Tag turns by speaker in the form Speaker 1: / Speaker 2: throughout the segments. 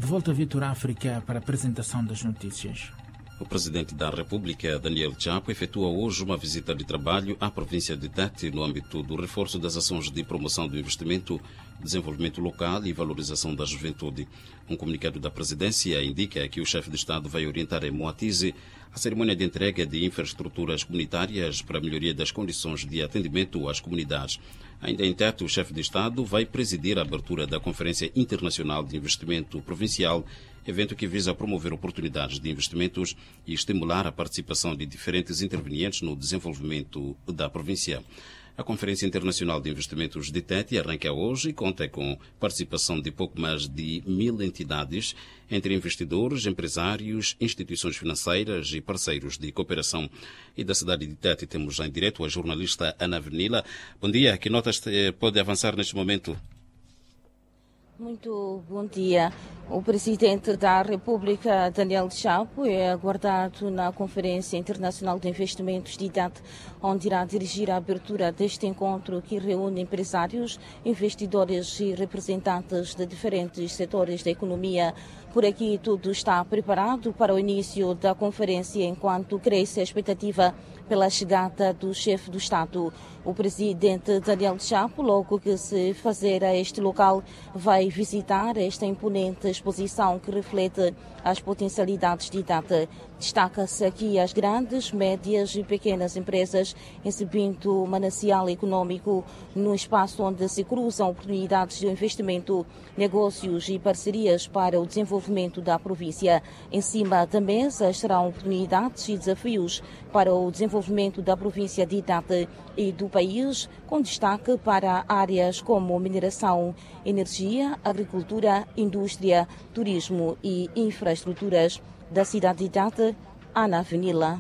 Speaker 1: De volta a Vitor África para a apresentação das notícias.
Speaker 2: O presidente da República, Daniel Chapo, efetua hoje uma visita de trabalho à província de Tete no âmbito do reforço das ações de promoção do investimento, desenvolvimento local e valorização da juventude. Um comunicado da presidência indica que o chefe de Estado vai orientar em Moatize a cerimônia de entrega de infraestruturas comunitárias para a melhoria das condições de atendimento às comunidades. Ainda em Tete, o chefe de Estado vai presidir a abertura da Conferência Internacional de Investimento Provincial, evento que visa promover oportunidades de investimentos e estimular a participação de diferentes intervenientes no desenvolvimento da província. A Conferência Internacional de Investimentos de Tete arranca hoje e conta com participação de pouco mais de 1000 entidades, entre investidores, empresários, instituições financeiras e parceiros de cooperação. E da cidade de Tete temos já em direto a jornalista Ana Venila. Bom dia, que notas pode avançar neste momento?
Speaker 3: Muito bom dia. O presidente da República, Daniel Chapo, é aguardado na Conferência Internacional de Investimentos de Tete, onde irá dirigir a abertura deste encontro que reúne empresários, investidores e representantes de diferentes setores da economia. Por aqui tudo está preparado para o início da conferência, enquanto cresce a expectativa pela chegada do chefe do Estado. O presidente Daniel Chapo, logo que se fazer a este local, vai visitar esta imponente exposição que reflete as potencialidades de Tete. Destaca-se aqui as grandes, médias e pequenas empresas, exibindo o manancial econômico no espaço onde se cruzam oportunidades de investimento, negócios e parcerias para o desenvolvimento da província. Em cima da mesa estarão oportunidades e desafios para o desenvolvimento da província de Tete e do país, com destaque para áreas como mineração, energia, agricultura, indústria, turismo e infraestruturas. Da cidade de Tete, Ana Venila.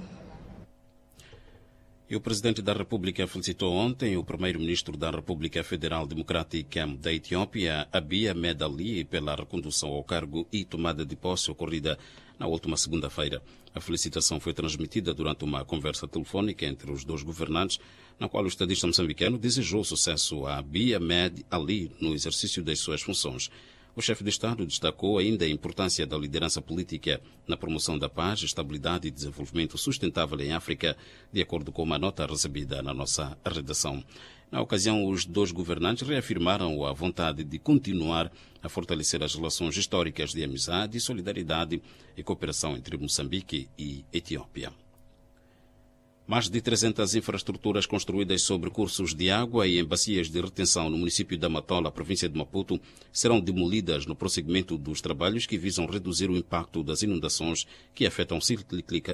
Speaker 2: E o presidente da República felicitou ontem o primeiro-ministro da República Federal Democrática da Etiópia, Abiy Ahmed Ali, pela recondução ao cargo e tomada de posse ocorrida na última segunda-feira. A felicitação foi transmitida durante uma conversa telefónica entre os dois governantes, na qual o estadista moçambicano desejou sucesso a Abiy Ahmed Ali no exercício das suas funções. O chefe de Estado destacou ainda a importância da liderança política na promoção da paz, estabilidade e desenvolvimento sustentável em África, de acordo com uma nota recebida na nossa redação. Na ocasião, os dois governantes reafirmaram a vontade de continuar a fortalecer as relações históricas de amizade, solidariedade e cooperação entre Moçambique e Etiópia. Mais de 300 infraestruturas construídas sobre cursos de água e em bacias de retenção no município da Matola, província de Maputo, serão demolidas no prosseguimento dos trabalhos que visam reduzir o impacto das inundações que afetam